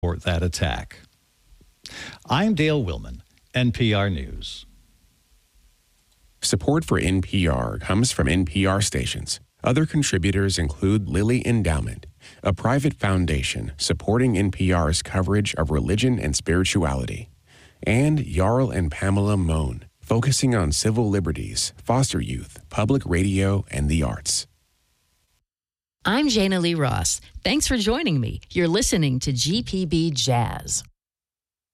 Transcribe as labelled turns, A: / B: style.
A: for that attack. I'm Dale Willman, NPR News.
B: Support for NPR comes from NPR stations. Other contributors include Lilly Endowment, a private foundation supporting NPR's coverage of religion and spirituality, and Jarl and Pamela Mohn, focusing on civil liberties, foster youth, public radio, and the arts.
C: I'm Jana Lee Ross. Thanks for joining me. You're listening to GPB Jazz.